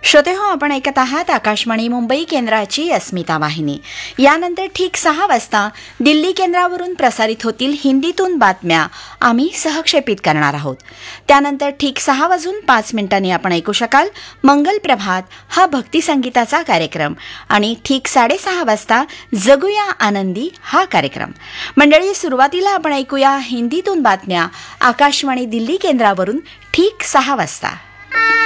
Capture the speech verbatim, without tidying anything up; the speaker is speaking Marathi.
श्रोते हो, आपण ऐकत आहात आकाशवाणी मुंबई केंद्राची अस्मिता वाहिनी. यानंतर ठीक सहा वाजता दिल्ली केंद्रावरून प्रसारित होतील हिंदीतून बातम्या आम्ही सहक्षेपित करणार आहोत. त्यानंतर ठीक सहा वाजून पाच मिनिटांनी आपण ऐकू शकाल मंगल प्रभात हा भक्ती संगीताचा कार्यक्रम आणि ठीक साडेसहा वाजता जगूया आनंदी हा कार्यक्रम. मंडळी, सुरुवातीला आपण ऐकूया हिंदीतून बातम्या आकाशवाणी दिल्ली केंद्रावरून ठीक सहा वाजता.